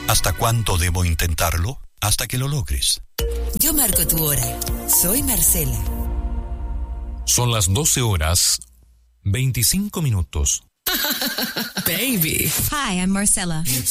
¿Hasta cuánto debo intentarlo? Hasta que lo logres. Yo marco tu hora. Soy Marcela. Son las 12:25. Baby. Hi, I'm Marcella.